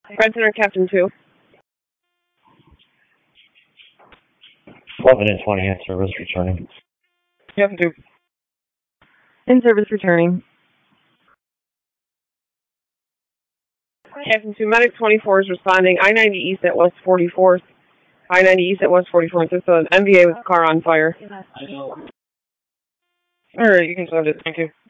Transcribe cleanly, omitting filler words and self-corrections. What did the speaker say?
Red Center, Captain 2. 11 and 20 in service returning. Captain 2. In service returning. Captain 2, Medic 24 is responding. I-90 east at West 44th. I-90 east at West 44th. There's an MVA with a car on fire. Alright, you can send it. Thank you.